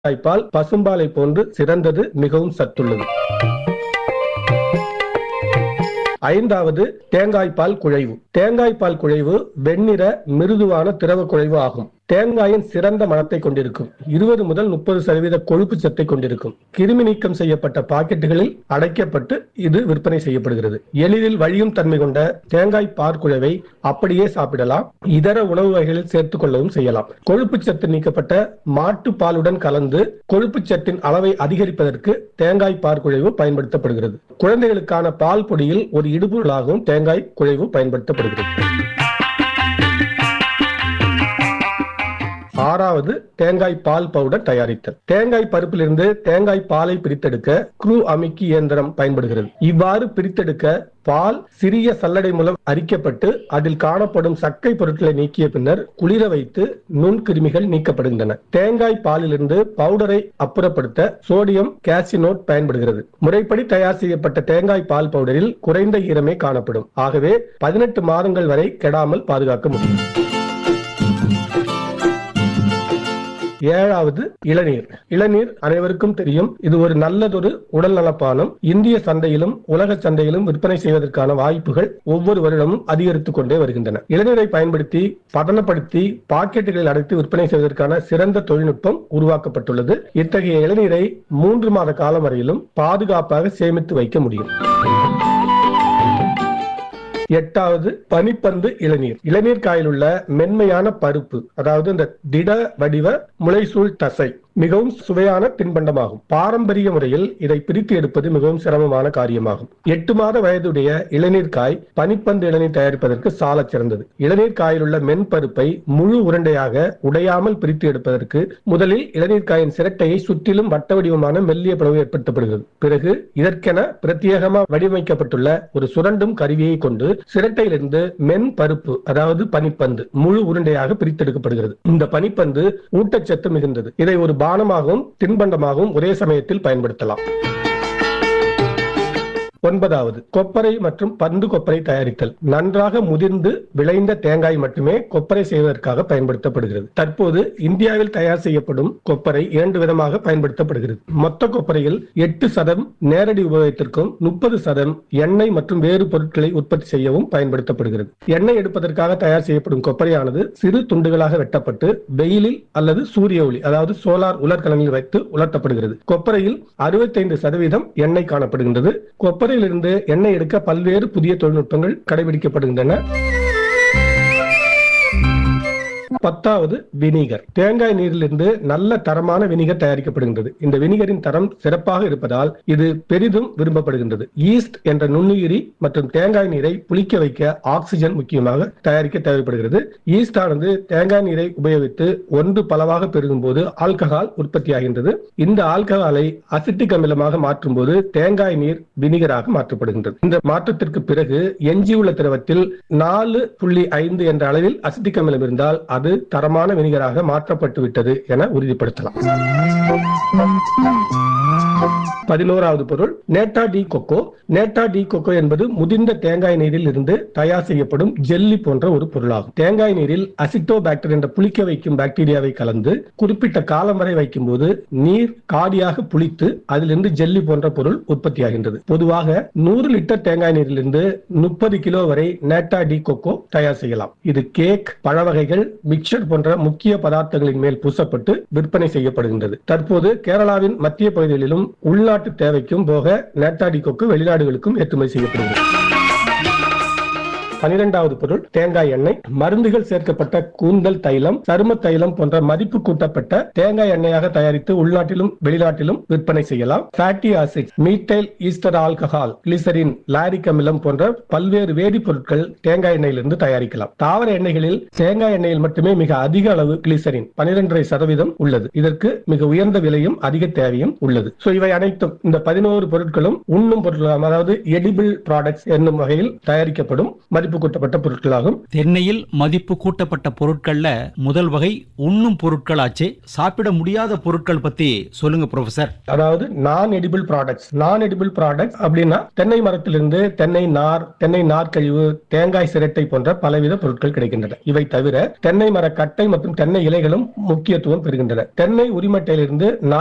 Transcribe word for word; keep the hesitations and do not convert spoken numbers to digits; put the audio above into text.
தேங்காய் பால் பசும்பாலை போன்று சிறந்தது, மிகவும் சத்துள்ளது. ஐந்தாவது தேங்காய் பால் குழைவு. தேங்காய் பால் குழைவு வெண்ணிற மிருதுவான திரவ குழைவு ஆகும். தேங்காயின் சிறந்த மணத்தை கொண்டிருக்கும். இருபது முதல் முப்பது சதவீத கொழுப்பு சத்தை கொண்டிருக்கும். கிருமி நீக்கம் செய்யப்பட்ட பாக்கெட்டுகளில் அடைக்கப்பட்டு இது விற்பனை செய்யப்படுகிறது. எளிதில் வழியும் தன்மை கொண்ட தேங்காய் பால் குழைவை அப்படியே சாப்பிடலாம். இதர உணவு வகைகளில் சேர்த்துக் கொள்ளவும் செய்யலாம். கொழுப்பு சத்து நீக்கப்பட்ட மாட்டு பாலுடன் கலந்து கொழுப்பு சத்தின் அளவை அதிகரிப்பதற்கு தேங்காய் பால் குழைவு பயன்படுத்தப்படுகிறது. குழந்தைகளுக்கான பால் பொடியில் ஒரு இடுபொருளாகவும் தேங்காய் குழைவு பயன்படுத்தப்படுகிறது. ஆறாவது தேங்காய் பால் பவுடர் தயாரித்தல். தேங்காய் பருப்பிலிருந்து தேங்காய் பாலை பிரித்தெடுக்க குரு அமுக்கி இயந்திரம் பயன்படுகிறது. இவ்வாறு பிரித்தெடுக்க பால் சிறிய சல்லடை மூலம் அரிக்கப்பட்டு அதில் காணப்படும் சக்கை பொருட்களை நீக்கிய பின்னர் குளிர வைத்து நுண்கிருமிகள் நீக்கப்படுகின்றன. தேங்காய் பாலிலிருந்து பவுடரை அப்புறப்படுத்த சோடியம் காசினோட் பயன்படுகிறது. முறைப்படி தயார் செய்யப்பட்ட தேங்காய் பால் பவுடரில் குறைந்த ஈரமே காணப்படும். ஆகவே பதினெட்டு மாதங்கள் வரை கெடாமல் பாதுகாக்க முடியும். ஏழாவது இளநீர். இளநீர் அனைவருக்கும் தெரியும். இது ஒரு நல்லதொரு உடல் நலப்பானம். இந்திய சந்தையிலும் உலக சந்தையிலும் விற்பனை செய்வதற்கான வாய்ப்புகள் ஒவ்வொரு வருடமும் அதிகரித்துக் கொண்டே வருகின்றன. இளநீரை பயன்படுத்தி பதனப்படுத்தி பாக்கெட்டுகளில் அடைத்து விற்பனை செய்வதற்கான சிறந்த தொழில்நுட்பம் உருவாக்கப்பட்டுள்ளது. இத்தகைய இளநீரை மூன்று மாத காலம் வரையிலும் பாதுகாப்பாக சேமித்து வைக்க முடியும். எட்டாவது பனிப்பந்து இளநீர். இளநீர் காயில் உள்ள மென்மையான பருப்பு, அதாவது இந்த திட வடிவ முளைசூழ் தசை மிகவும் சுவையான தின்பண்டமாகும். பாரம்பரிய முறையில் இதை பிரித்து எடுப்பது மிகவும் சிரமமான காரியமாகும். எட்டு மாத வயதுடைய இளநீர் காய் பனிப்பந்து இளநீர் தயாரிப்பதற்கு சால சிறந்தது. இளநீர் காயில் உள்ள மென்பருப்பை முழு உருண்டையாக உடையாமல் பிரித்து எடுப்பதற்கு முதலில் இளநீர் காயின் சிரட்டையை சுற்றிலும் வட்ட வடிவமான மெல்லிய பிளவு ஏற்படுத்தப்படுகிறது. பிறகு இதற்கென பிரத்யேகமாக வடிவமைக்கப்பட்டுள்ள ஒரு சுரண்டும் கருவியை கொண்டு சிரட்டையிலிருந்து மென் பருப்பு, அதாவது பனிப்பந்து முழு உருண்டையாக பிரித்தெடுக்கப்படுகிறது. இந்த பனிப்பந்து ஊட்டச்சத்து மிகுந்தது. இதை ஒரு பானமாகவும் தின்பண்டமாகவும் ஒரே சமயத்தில் பயன்படுத்தலாம். ஒன்பதாவது கொப்பரை மற்றும் பந்து கொப்பரை தயாரித்தல். நன்றாக முதிர்ந்து விளைந்த தேங்காய் மட்டுமே கொப்பரை செய்வதற்காக பயன்படுத்தப்படுகிறது. தற்போது இந்தியாவில் தயார் செய்யப்படும் கொப்பரை இரண்டு விதமாக பயன்படுத்தப்படுகிறது. மொத்த கொப்பரையில் எட்டு சதம் நேரடி உபயோகத்திற்கும் முப்பது சதம் எண்ணெய் மற்றும் வேறு பொருட்களை உற்பத்தி செய்யவும் பயன்படுத்தப்படுகிறது. எண்ணெய் எடுப்பதற்காக தயார் செய்யப்படும் கொப்பரையானது சிறு துண்டுகளாக வெட்டப்பட்டு வெயிலில் அல்லது சூரிய ஒளி, அதாவது சோலார் உலர்கலனில் வைத்து உலர்த்தப்படுகிறது. கொப்பரையில் அறுபத்தைந்து சதவீதம் எண்ணெய் காணப்படுகின்றது. கொப்பரை இருந்து எண்ணெய் எடுக்க பல்வேறு புதிய தொழில்நுட்பங்கள் கடைபிடிக்கப்படுகின்றன. பத்தாவது வினிகர். தேங்காய் நீரிலிருந்து நல்ல தரமான வினிகர் தயாரிக்கப்படுகின்றது. இந்த வினிகரின் தரம் சிறப்பாக இருப்பதால் இது பெரிதும் விரும்பப்படுகின்றது. ஈஸ்ட் என்ற நுண்ணுயிரி மற்றும் தேங்காய் நீரை புளிக்க வைக்க ஆக்சிஜன் முக்கியமாக தயாரிக்க தேவைப்படுகிறது. ஈஸ்ட் ஆனது தேங்காய் நீரை உபயோகித்து ஒன்று பலவாக பெருகும் போது ஆல்கஹால் உற்பத்தியாகின்றது. இந்த ஆல்கஹாலை அசிட்டிக் அமிலமாக மாற்றும் போது தேங்காய் நீர் வினிகராக மாற்றப்படுகின்றது. இந்த மாற்றத்திற்கு பிறகு எஞ்சியுள்ள திரவத்தில் நாலு புள்ளி ஐந்து என்ற அளவில் அசிட்டிக் அமிலம் இருந்தால் அது தரமான வினிகராக மாற்றப்பட்டு விட்டது என உறுதிப்படுத்தலாம். பதினோராவது பொருள் NATO D kho kho. NATO D kho kho என்பது முதிர்ந்த தேங்காய் நீரில் இருந்து தயார் செய்யப்படும் ஜெல்லி போன்ற ஒரு பொருளாகும். தேங்காய் நீரில் அசிட்டோபாக்டர் என்ற புளிக்க வைக்கும் பாக்டீரியாவை கலந்து குறிப்பிட்ட காலம் வரை வைக்கும் போது நீர் காடியாக புளித்து அதிலிருந்து ஜெல்லி போன்ற பொருள் உற்பத்தியாகின்றது. பொதுவாக நூறு லிட்டர் தேங்காய் நீரிலிருந்து முப்பது கிலோ வரை நேட்டா டி கொக்கோ தயார் செய்யலாம். இது கேக், பழ வகைகள், மிக்சர் போன்ற முக்கிய பதார்த்தங்களின் மேல் பூசப்பட்டு விற்பனை செய்யப்படுகின்றது. தற்போது கேரளாவின் மத்திய பகுதிகளிலும் உள்நாட்டு தேவைக்கும் போக நேட்டா டி கொக்கோ வெளிநாடுகளுக்கும் ஏற்றுமதி செய்யப்படுகிறது. பனிரெண்டாவது பொருள் தேங்காய் எண்ணெய். மருந்துகள் சேர்க்கப்பட்ட கூந்தல் தைலம், சரும தைலம் போன்ற மதிப்பு கூட்டப்பட்ட தேங்காய் எண்ணெயாக தயாரித்து உள்நாட்டிலும் வெளிநாட்டிலும் விற்பனை செய்யலாம். Fatty acids, மீட்டைல் Easter alcohol, glycerin, lauric அமிலம் போன்ற பல்வேறு வேதிப்பொருட்கள் தேங்காய் எண்ணெயிலிருந்து தயாரிக்கலாம். தாவர எண்ணெய்களில் தேங்காய் எண்ணெயில் மட்டுமே மிக அதிக அளவு கிளிசரின் பனிரெண்டரை சதவீதம் உள்ளது. இதற்கு மிக உயர்ந்த விலையும் அதிக தேவையும் உள்ளது. சோ இவை அனைத்தும், இந்த பதினோரு பொருட்களும் உண்ணும் பொருட்கள், அதாவது எடிபிள் ப்ராடக்ட்ஸ் என்னும் வகையில் தயாரிக்கப்படும் மதிப்பு மதிப்பு கூட்டப்பட்ட பொருட்களாகும். தென்னையில் மதிப்பு கூட்டப்பட்ட பொருட்கள்ல முதல் வகை உண்ணும் பொருட்கள் ஆச்சு. சாப்பிட முடியாத பொருட்கள் பத்தி சொல்லுங்க ப்ரொஃபசர். அதாவது நான் எடிபிள் ப்ராடக்ட்ஸ். நான் எடிபிள் ப்ராடக்ட்ஸ் அப்படின்னா தென்னை மரத்திலிருந்து தென்னை நார், தென்னை நார் கழிவு, தேங்காய் சிரட்டை போன்ற பலவித பொருட்கள் கிடைக்கின்றன. இவை தவிர தென்னை மர கட்டை மற்றும் தென்னை இலைகளும் முக்கியத்துவம் பெறுகின்றன. தென்னை உரிமட்டையிலிருந்து